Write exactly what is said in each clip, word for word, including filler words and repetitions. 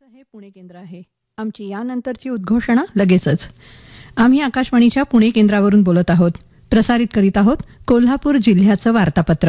हे पुणे केंद्र आहे. आमची यानंतरची उद्घोषणा लगेचच. आम्ही आकाशवाणीच्या पुणे केंद्रावरून बोलत आहोत. प्रसारित करीत आहोत कोल्हापूर जिल्ह्याचं वार्तापत्र.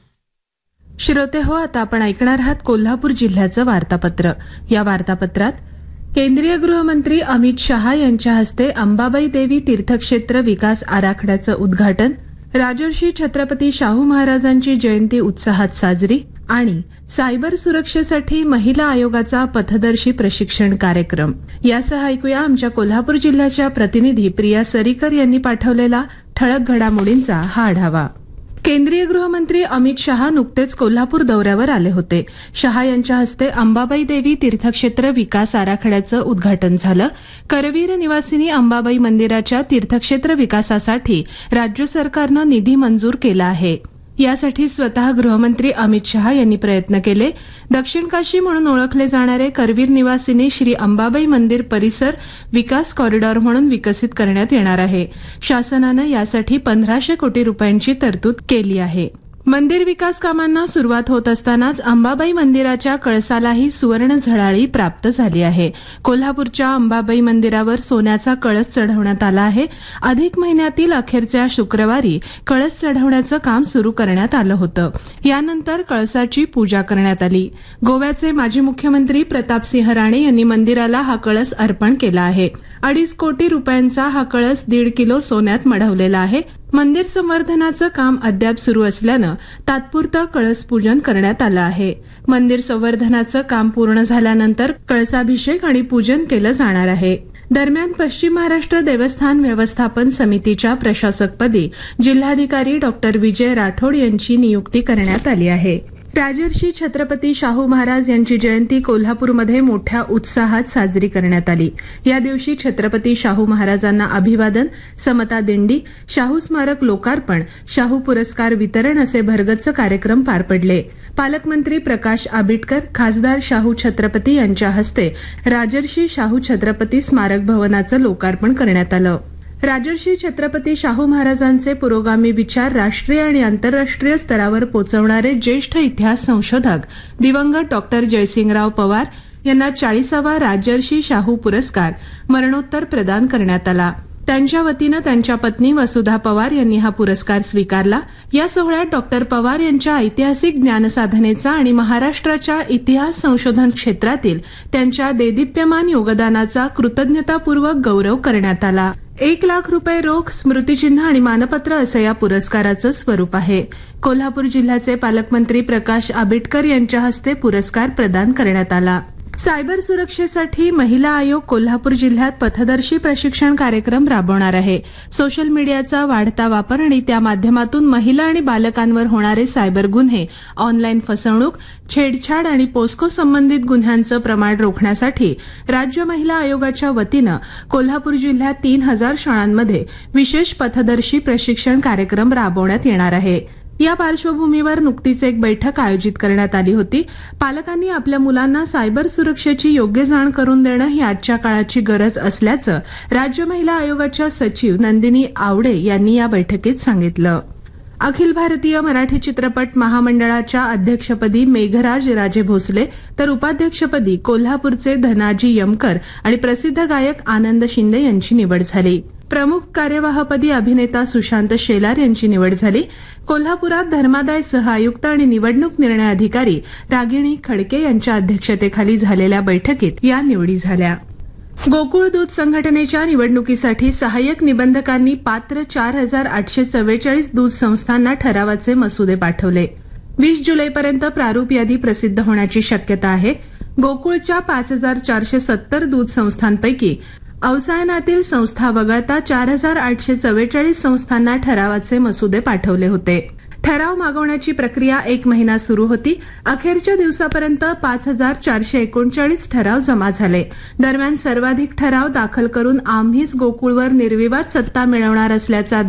श्रोते हो, आता आपण ऐकणार आहात कोल्हापूर जिल्ह्याचं वार्तापत्र. या वार्तापत्रात केंद्रीय गृहमंत्री अमित शहा यांच्या हस्ते अंबाबाई देवी तीर्थक्षेत्र विकास आराखड्याचं उद्घाटन, राजर्षी छत्रपती शाहू महाराजांची जयंती उत्साहात साजरी आणि सायबर सुरक्षेसाठी महिला आयोगाचा पथदर्शी प्रशिक्षण कार्यक्रम यासह ऐकूया आमच्या कोल्हापूर जिल्ह्याच्या प्रतिनिधी प्रिया सरीकर यांनी पाठवलेला ठळक घडामोडींचा हा आढावा. केंद्रीय गृहमंत्री अमित शहा नुकतेच कोल्हापूर दौऱ्यावर आले होते. शहा यांच्या हस्ते अंबाबाई देवी तीर्थक्षेत्र विकास आराखड्याचं उद्घाटन झालं. करवीर निवासिनी अंबाबाई मंदिराच्या तीर्थक्षेत्र विकासासाठी राज्य सरकारनं निधी मंजूर केला आहे. यासाठी स्वतः गृहमंत्री अमित शहा यांनी प्रयत्न केले. दक्षिण काशी म्हणून ओळखले जाणारे करवीर निवासिनी श्री अंबाबाई मंदिर परिसर विकास कॉरिडॉर म्हणून विकसित करण्यात येणार आहे. शासनानं यासाठी पंधराशे कोटी रुपयांची तरतूद केली आहे. मंदिर विकास कामांना सुरुवात होत असतानाच अंबाबाई मंदिराच्या कळसालाही सुवर्ण झळाळी प्राप्त झाली आहे. कोल्हापूरच्या अंबाबाई मंदिरावर सोन्याचा कळस चढवण्यात आला आहे. अधिक महिन्यातील अखेरच्या शुक्रवारी कळस चढवण्याचं काम सुरू करण्यात आलं होतं. यानंतर कळसाची पूजा करण्यात आली. गोव्याचे माजी मुख्यमंत्री प्रतापसिंह राणे यांनी मंदिराला हा कळस अर्पण केला आहे. अडीच कोटी रुपयांचा हा कळस दीड किलो सोन्यात मढवलेला आहे. मंदिर संवर्धनाचं काम अद्याप सुरू असल्यानं तात्पुरतं कळस पूजन करण्यात आलं आहे. मंदिर संवर्धनाचं काम पूर्ण झाल्यानंतर कळसाभिषेक आणि पूजन केलं जाणार आहे. दरम्यान पश्चिम महाराष्ट्र देवस्थान व्यवस्थापन समितीच्या प्रशासकपदी जिल्हाधिकारी डॉक्टर विजय राठोड यांची नियुक्ती करण्यात आली आहे. राजर्षी छत्रपती शाहू महाराज यांची जयंती कोल्हापूरमध्ये मोठ्या उत्साहात साजरी करण्यात आली. या दिवशी छत्रपती शाहू महाराजांना अभिवादन, समता दिंडी, शाहू स्मारक लोकार्पण, शाहू पुरस्कार वितरण असे भरगच्च कार्यक्रम पार पडले. पालकमंत्री प्रकाश आबिटकर, खासदार शाहू छत्रपती यांच्या हस्ते राजर्षी शाहू छत्रपती स्मारक भवनाचं लोकार्पण करण्यात आलं. राजर्षी छत्रपती शाहू महाराजांचे पुरोगामी विचार राष्ट्रीय आणि आंतरराष्ट्रीय स्तरावर पोहोचवणारे ज्येष्ठ इतिहास संशोधक दिवंगत डॉक्टर जयसिंगराव पवार यांना चाळीसावा राजर्षी शाहू पुरस्कार मरणोत्तर प्रदान करण्यात आला. त्यांच्या वतीनं त्यांच्या पत्नी वसुधा पवार यांनी हा पुरस्कार स्वीकारला. या सोहळ्यात डॉक्टर पवार यांच्या ऐतिहासिक ज्ञानसाधनेचा आणि महाराष्ट्राच्या इतिहास संशोधन क्षेत्रातील त्यांच्या देदीप्यमान योगदानाचा कृतज्ञतापूर्वक गौरव करण्यात आला. एक लाख रुपये रोख, स्मृतिचिन्ह आणि मानपत्र असं या पुरस्काराचं स्वरूप आहे. कोल्हापूर जिल्ह्याचे पालकमंत्री प्रकाश आबिटकर यांच्या हस्ते पुरस्कार प्रदान करण्यात आला. सायबर सुरक्षेसाठी महिला आयोग कोल्हापूर जिल्ह्यात पथदर्शी प्रशिक्षण कार्यक्रम राबवणार आहे. सोशल मीडियाचा वाढता वापर आणि त्या माध्यमातून महिला आणि बालकांवर होणारे सायबर गुन्हे, ऑनलाईन फसवणूक, छेडछाड आणि पोस्को संबंधित गुन्ह्यांचं प्रमाण रोखण्यासाठी राज्य महिला आयोगाच्या वतीनं कोल्हापूर जिल्ह्यात तीन हजार शाळांमध्ये विशेष पथदर्शी प्रशिक्षण कार्यक्रम राबवण्यात येणार आहे. या पार्श्वभूमीवर नुकतीच एक बैठक आयोजित करण्यात आली होती. पालकांनी आपल्या मुलांना सायबर सुरक्षेची योग्य जाण करून देणं ही आजच्या काळाची गरज असल्याचं राज्य महिला आयोगाच्या सचिव नंदिनी आवडे यांनी या बैठकीत सांगितलं. अखिल भारतीय मराठी चित्रपट महामंडळाच्या अध्यक्षपदी मेघराज राजे भोसले तर उपाध्यक्षपदी कोल्हापूरचे धनाजी यमकर आणि प्रसिद्ध गायक आनंद शिंदे यांची निवड झाली. प्रमुख कार्यवाहपदी अभिनेता सुशांत शेलार यांची निवड झाली. कोल्हापुरात धर्मादाय सहआयुक्त आणि निवडणूक निर्णय अधिकारी रागिणी खडके यांच्या अध्यक्षतेखाली झालेल्या बैठकीत या निवडी झाल्या. गोकुळ दूध संघटनेच्या निवडणुकीसाठी सहाय्यक निबंधकांनी पात्र चार हजार आठशे चव्वेचाळीस दूध संस्थांना ठरावाचे मसुदे पाठवले. वीस जुलैपर्यंत प्रारूप यादी प्रसिद्ध होण्याची शक्यता आहे. गोकुळच्या पाच हजार चारशे सत्तर दूध संस्थांपैकी अवसायनातील संस्था वगळता चार हजार आठशे चव्वेचाळीस संस्थांना ठरावाचे मसुदे पाठवले होते. ठराव मागवण्याची प्रक्रिया एक महिना सुरू होती. अखेरच्या दिवसापर्यंत पाच हजार चारशे एकोणचाळीस ठराव जमा झाले. दरम्यान सर्वाधिक ठराव दाखल करून आम्हीच गोकुळवर निर्विवाद सत्ता मिळवणार असल्याचा